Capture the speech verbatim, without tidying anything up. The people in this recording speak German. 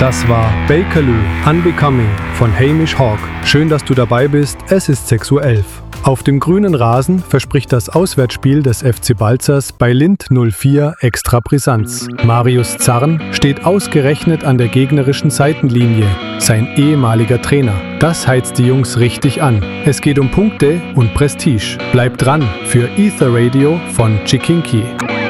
Das war Bakerloo Unbecoming von Hamish Hawk. Schön, dass du dabei bist. Es ist sechs Uhr elf. Auf dem grünen Rasen verspricht das Auswärtsspiel des F C Balzers bei Linth null vier extra Brisanz. Marius Zarn steht ausgerechnet an der gegnerischen Seitenlinie, sein ehemaliger Trainer. Das heizt die Jungs richtig an. Es geht um Punkte und Prestige. Bleibt dran für Ether Radio von Chikinki.